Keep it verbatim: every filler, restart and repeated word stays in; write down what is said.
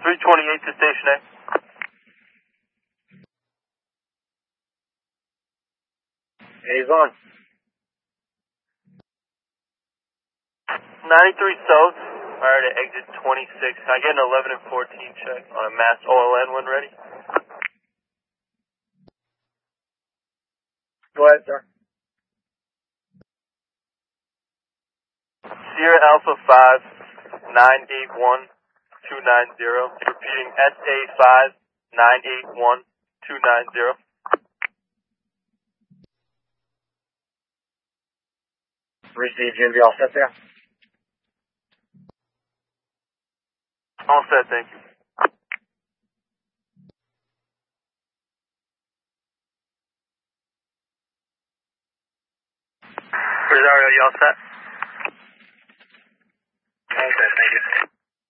three twenty-eight to Station A. A's on. ninety-three South. Alright, at exit twenty-six. Can I get an eleven and fourteen check on a mass O L N when ready? Go ahead, sir. Sierra Alpha five nine eight one two nine zero. Repeating S A five nine eight one two nine zero. Received. You gonna be all set there? All set, thank you. Rosario, you all set? All set, thank you.